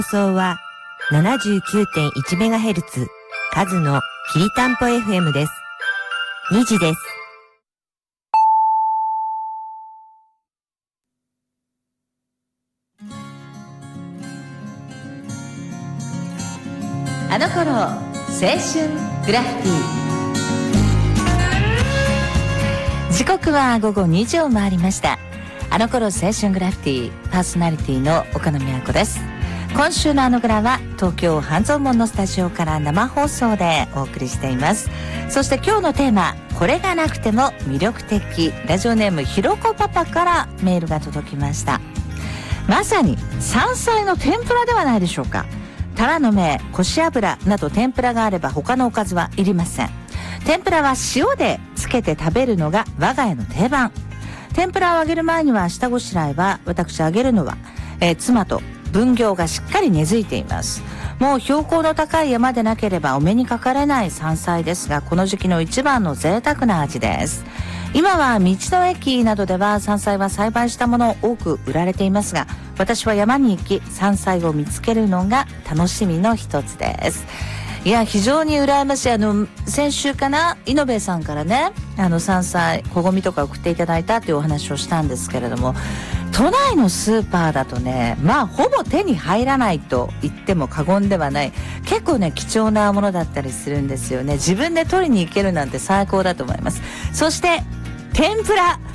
送は 79.1MHz 数のきりたんぽ FM です。2時です。 あの頃青春グラフィティ、時刻は午後2時を回りました。あの頃青春グラフィティ、パーソナリティの岡野美和子です。今週のあのグラは東京半蔵門のスタジオから生放送でお送りしています。そして今日のテーマ、これがなくても魅力的、ラジオネームひろこパパからメールが届きました。まさに山菜の天ぷらではないでしょうか。タラの芽、こし油など天ぷらがあれば他のおかずはいりません。天ぷらは塩でつけて食べるのが我が家の定番。天ぷらを揚げる前には下ごしらえは、私揚げるのは、妻と分業がしっかり根付いています。もう標高の高い山でなければお目にかかれない山菜ですが、この時期の一番の贅沢な味です。今は道の駅などでは山菜は栽培したものを多く売られていますが、私は山に行き山菜を見つけるのが楽しみの一つです。いや、非常に羨ましい。先週かな、イノベさんからね、山菜小ごみとか送っていただいたっていうお話をしたんですけれども、都内のスーパーだとね、まあほぼ手に入らないと言っても過言ではない、結構ね貴重なものだったりするんですよね。自分で取りに行けるなんて最高だと思います。そして天ぷら、